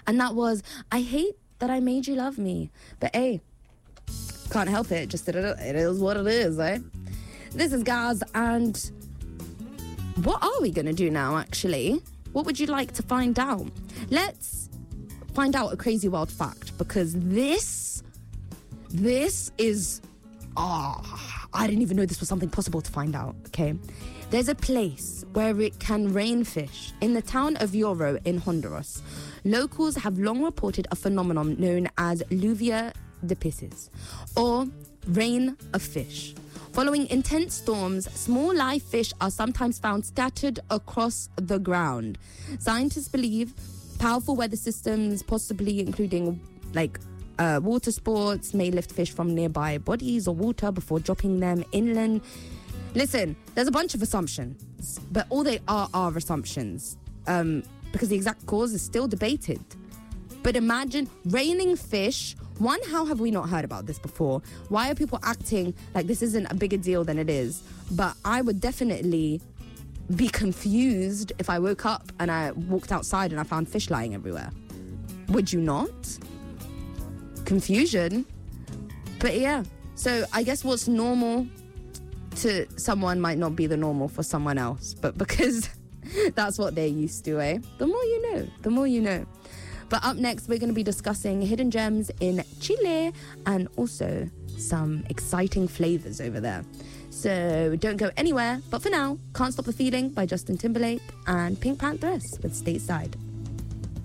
And that was, I hate that I made you love me. But hey, can't help it. Just it is what it is, eh? This is Gaz, and what are we going to do now, actually? What would you like to find out? Let's find out a crazy wild fact, because this is... I didn't even know this was something possible to find out, okay? There's a place where it can rain fish in the town of Yoro in Honduras. Locals have long reported a phenomenon known as lluvia de peces, or rain of fish. Following intense storms, small live fish are sometimes found scattered across the ground. Scientists believe powerful weather systems, possibly including water sports, may lift fish from nearby bodies or water before dropping them inland. Listen, there's a bunch of assumptions, but all they are assumptions, because the exact cause is still debated. But imagine raining fish. One, how have we not heard about this before? Why are people acting like this isn't a bigger deal than it is? But I would definitely be confused if I woke up and I walked outside and I found fish lying everywhere. Would you not? Confusion. But yeah, so I guess what's normal to someone might not be the normal for someone else, but because that's what they're used to, eh? The more you know. But up next, we're going to be discussing hidden gems in Chile and also some exciting flavors over there. So don't go anywhere. But for now, Can't Stop the Feeling by Justin Timberlake and Pink Pantheress with Stateside.